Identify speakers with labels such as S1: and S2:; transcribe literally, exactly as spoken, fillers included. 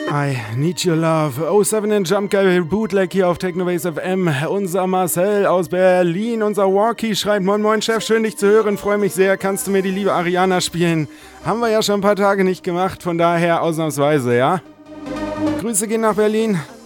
S1: I need your love. oh seven in Jump Guy Bootleg hier auf Technobase F M. Unser Marcel aus Berlin, unser Walkie schreibt: Moin Moin Chef, schön dich zu hören, freue mich sehr. Kannst du mir die liebe Ariana spielen? Haben wir ja schon ein paar Tage nicht gemacht, von daher ausnahmsweise, ja? Grüße gehen nach Berlin.